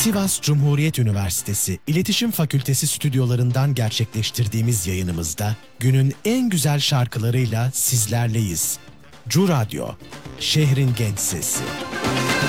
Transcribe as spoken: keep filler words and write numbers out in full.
Sivas Cumhuriyet Üniversitesi İletişim Fakültesi stüdyolarından gerçekleştirdiğimiz yayınımızda günün en güzel şarkılarıyla sizlerleyiz. Cu Radyo, şehrin genç sesi.